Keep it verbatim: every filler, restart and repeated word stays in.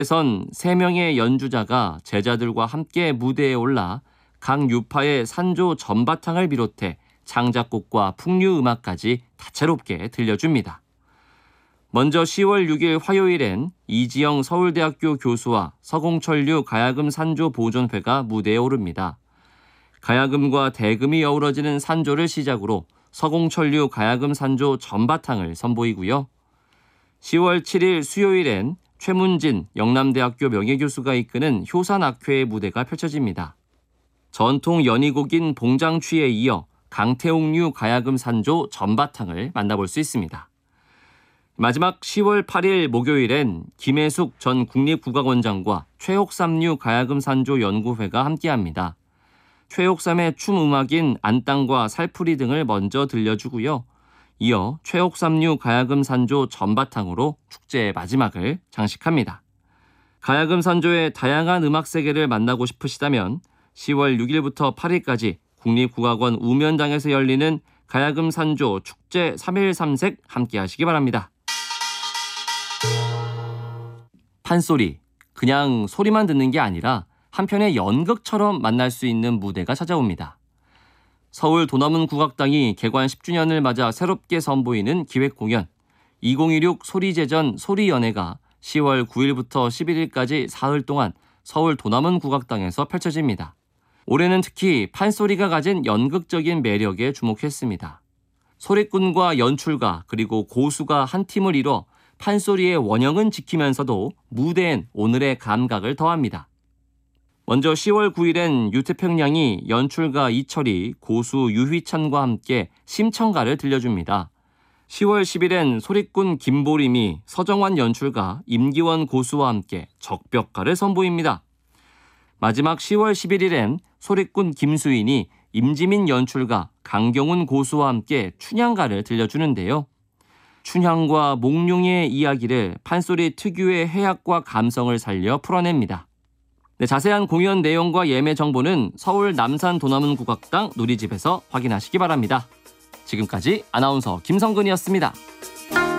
에선 세 명의 연주자가 제자들과 함께 무대에 올라 각 유파의 산조 전바탕을 비롯해 창작곡과 풍류 음악까지 다채롭게 들려줍니다. 먼저 시월 육일 화요일엔 이지영 서울대학교 교수와 서공천류 가야금 산조 보존회가 무대에 오릅니다. 가야금과 대금이 어우러지는 산조를 시작으로 서공천류 가야금 산조 전바탕을 선보이고요. 시월 칠일 수요일엔 최문진 영남대학교 명예교수가 이끄는 효산악회의 무대가 펼쳐집니다. 전통 연희곡인 봉장취에 이어 강태옥류 가야금 산조 전바탕을 만나볼 수 있습니다. 마지막 시월 팔일 목요일엔 김혜숙 전 국립국악원장과 최옥삼류 가야금 산조 연구회가 함께합니다. 최옥삼의 춤 음악인 안땅과 살풀이 등을 먼저 들려주고요. 이어 최옥삼류 가야금 산조 전바탕으로 축제의 마지막을 장식합니다. 가야금 산조의 다양한 음악 세계를 만나고 싶으시다면 시월 육일부터 팔일까지 국립국악원 우면장에서 열리는 가야금 산조 축제 삼일 삼색 함께 하시기 바랍니다. 판소리, 그냥 소리만 듣는 게 아니라 한편의 연극처럼 만날 수 있는 무대가 찾아옵니다. 서울 도남은 국악당이 개관 십 주년을 맞아 새롭게 선보이는 기획공연 이천이십육 소리제전 소리연애가 시월 구일부터 십일일까지 사흘 동안 서울 도남은 국악당에서 펼쳐집니다. 올해는 특히 판소리가 가진 연극적인 매력에 주목했습니다. 소리꾼과 연출가 그리고 고수가 한 팀을 이뤄 판소리의 원형은 지키면서도 무대엔 오늘의 감각을 더합니다. 먼저 시월 구일엔 유태평양이 연출가 이철이, 고수 유휘찬과 함께 심청가를 들려줍니다. 시월 십일엔 소리꾼 김보림이 서정환 연출가 임기원 고수와 함께 적벽가를 선보입니다. 마지막 시월 십일일엔 소리꾼 김수인이 임지민 연출가 강경훈 고수와 함께 춘향가를 들려주는데요. 춘향과 몽룡의 이야기를 판소리 특유의 해악과 감성을 살려 풀어냅니다. 네, 자세한 공연 내용과 예매 정보는 서울 남산 도남은 국악당 누리집에서 확인하시기 바랍니다. 지금까지 아나운서 김성근이었습니다.